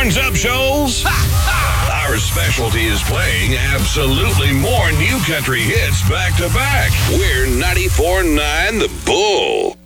Hands up, Shoals. Our specialty is playing absolutely more new country hits back to back. We're 94.9 The Bull.